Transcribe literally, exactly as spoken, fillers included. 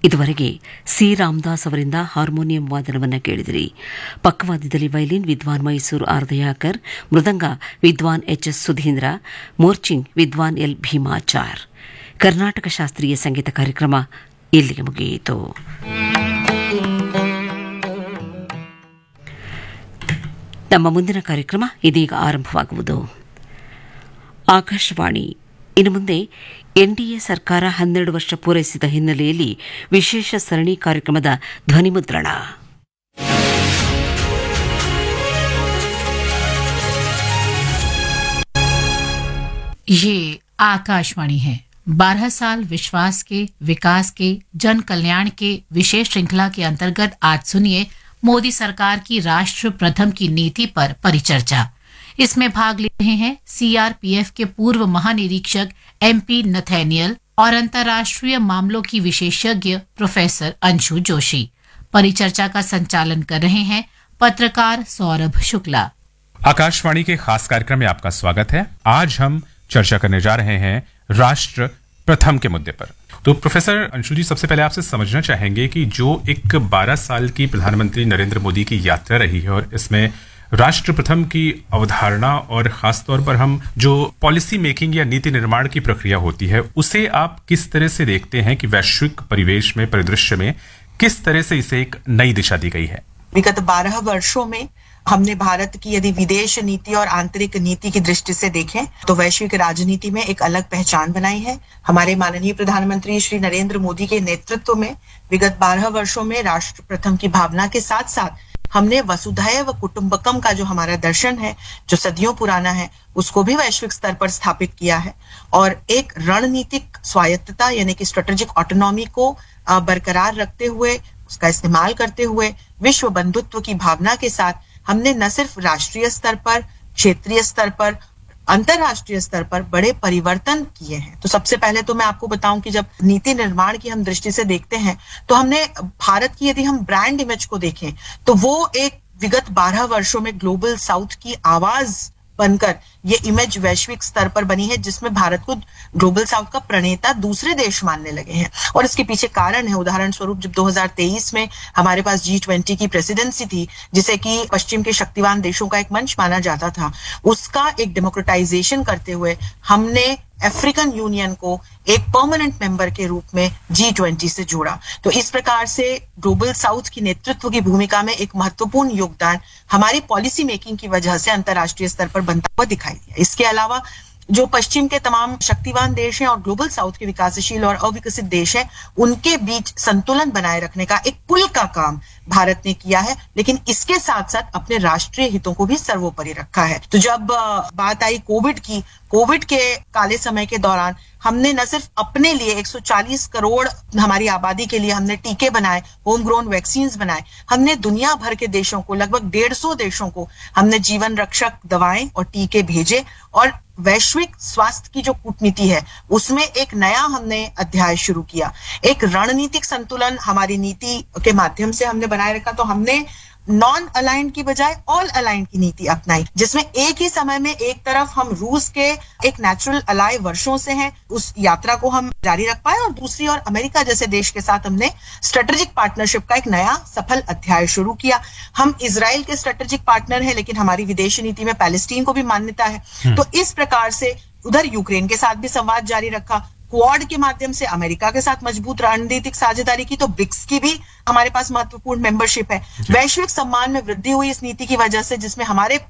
ಇದುವರೆಗೆ ಸಿ ರಾಮದಾಸ್ ಅವರಿಂದ ಹಾರ್ಮೋನಿಯಂ ವಾದನವನ್ನು ಕೇಳಿದಿರಿ. ಪಕ್ಕವಾದ್ಯದಲ್ಲಿ ವೈಲಿನ್ ವಿದ್ವಾನ್ ಮೈಸೂರು ಆರ್ ದಯಾಕರ್, ಮೃದಂಗ ವಿದ್ವಾನ್ ಎಚ್ ಎಸ್ ಸುಧೀಂದ್ರ, ಮೋರ್ಚಿಂಗ್ ವಿದ್ವಾನ್ ಎಲ್ ಭೀಮಾಚಾರ್. ಕರ್ನಾಟಕ ಶಾಸ್ತ್ರೀಯ ಸಂಗೀತ ಕಾರ್ಯಕ್ರಮ ಇಲ್ಲಿಗೆ ಮುಗಿಯಿತು. ನಮ್ಮ ಮುಂದಿನ ಕಾರ್ಯಕ್ರಮ ಇದೀಗ ಆರಂಭವಾಗುವುದು. ಆಕಾಶವಾಣಿ ಇನ್ನು ಮುಂದೆ ಎನ್ಡಿಎ ಸರ್ಕಾರ ಹನ್ನೆರಡು ವರ್ಷ ಪೂರೈಸಿದ ಹಿನ್ನೆಲೆಯಲ್ಲಿ ವಿಶೇಷ ಸರಣಿ ಕಾರ್ಯಕ್ರಮದ ಧ್ವನಿಮುದ್ರಣ. ये आकाशवाणी है. बारह साल विश्वास के, विकास के, जन कल्याण के विशेष श्रृंखला के अंतर्गत आज सुनिए मोदी सरकार की राष्ट्र प्रथम की नीति पर परिचर्चा. इसमें भाग ले रहे हैं सीआरपीएफ के पूर्व महानिरीक्षक एमपी नथैनियल और अंतर्राष्ट्रीय मामलों की विशेषज्ञ प्रोफेसर अंशु जोशी. परिचर्चा का संचालन कर रहे हैं पत्रकार सौरभ शुक्ला. आकाशवाणी के खास कार्यक्रम में आपका स्वागत है. आज हम चर्चा करने जा रहे हैं राष्ट्र प्रथम के मुद्दे पर. तो प्रोफेसर अंशु जी, सबसे पहले आपसे समझना चाहेंगे कि जो एक बारह साल की प्रधानमंत्री नरेंद्र मोदी की यात्रा रही है और इसमें राष्ट्र प्रथम की अवधारणा और खासतौर पर हम जो पॉलिसी मेकिंग या नीति निर्माण की प्रक्रिया होती है उसे आप किस तरह से देखते हैं कि वैश्विक परिवेश में, परिदृश्य में किस तरह से इसे एक नई दिशा दी गई है? विगत बारह वर्षों में हमने भारत की यदि विदेश नीति और आंतरिक नीति की दृष्टि से देखें तो वैश्विक राजनीति में एक अलग पहचान बनाई है. हमारे माननीय प्रधानमंत्री श्री नरेंद्र मोदी के नेतृत्व में विगत बारह वर्षों में राष्ट्र प्रथम की भावना के साथ साथ हमने वसुधैव कुटुंबकम का जो हमारा दर्शन है, जो सदियों पुराना है, उसको भी वैश्विक स्तर पर स्थापित किया है और एक रणनीतिक स्वायत्तता यानी कि स्ट्रेटेजिक ऑटोनॉमी को बरकरार रखते हुए, उसका इस्तेमाल करते हुए विश्व बंधुत्व की भावना के साथ हमने न सिर्फ राष्ट्रीय स्तर पर, क्षेत्रीय स्तर पर, अंतरराष्ट्रीय स्तर पर बड़े परिवर्तन किए हैं. तो सबसे पहले तो मैं आपको बताऊं कि जब नीति निर्माण की हम दृष्टि से देखते हैं तो हमने भारत की यदि हम ब्रांड इमेज को देखें तो वो एक विगत बारह वर्षों में ग्लोबल साउथ की आवाज बनकर ये इमेज वैश्विक स्तर पर बनी है, जिसमें भारत को ग्लोबल साउथ का प्रणेता दूसरे देश मानने लगे हैं. और इसके पीछे कारण है, उदाहरण स्वरूप जब दो हज़ार तेईस में हमारे पास जी ट्वेंटी की प्रेसिडेंसी थी, जिसे कि पश्चिम के शक्तिवान देशों का एक मंच माना जाता था, उसका एक डेमोक्रेटाइजेशन करते हुए हमने अफ्रीकन यूनियन को एक परमानेंट मेंबर के रूप में जी ट्वेंटी से जोड़ा. तो इस प्रकार से ग्लोबल साउथ की नेतृत्व की भूमिका में एक महत्वपूर्ण योगदान हमारी पॉलिसी मेकिंग की वजह से अंतर्राष्ट्रीय स्तर पर बनता हुआ दिखाई दिया. इसके अलावा जो पश्चिम के तमाम शक्तिवान देश हैं और ग्लोबल साउथ के विकासशील और अविकसित देश हैं, उनके बीच संतुलन बनाए रखने का एक पुल का काम भारत ने किया है, लेकिन इसके साथ साथ अपने राष्ट्रीय हितों को भी सर्वोपरि रखा है. तो जब बात आई कोविड की, कोविड के काले समय के दौरान हमने न सिर्फ अपने लिए एक सौ चालीस करोड़ हमारी आबादी के लिए हमने टीके बनाए, होम ग्रोन वैक्सीन बनाए, हमने दुनिया भर के देशों को, लगभग डेढ़ सौ देशों को हमने जीवन रक्षक दवाएं और टीके भेजे और वैश्विक स्वास्थ्य की जो कूटनीति है उसमें एक नया हमने अध्याय शुरू किया. एक रणनीतिक संतुलन हमारी नीति के माध्यम से हमने बनाए रखा. तो हमने नॉन अलाइंड की बजाय ऑल अलाइंड की नीति अपनाई, जिसमें एक ही समय में एक तरफ हम रूस के एक नेचुरल अलाय वर्षों से हैं, उस यात्रा को हम जारी रख पाए, और दूसरी ओर अमेरिका जैसे देश के साथ हमने स्ट्रेटेजिक पार्टनरशिप का एक नया सफल अध्याय शुरू किया. हम इजराइल के स्ट्रेटेजिक पार्टनर हैं, लेकिन हमारी विदेश नीति में पैलेस्टीन को भी मान्यता है. तो इस प्रकार से उधर यूक्रेन के साथ भी संवाद जारी रखा. क्वाड के माध्यम से अमेरिका के साथ मजबूत रणनीतिक साझेदारी की. तो ब्रिक्स की भी हमारे पास महत्वपूर्ण मेंबरशिप है. वैश्विक सम्मान में वृद्धि हुई इस नीति की वजह से, जिसमें हमारे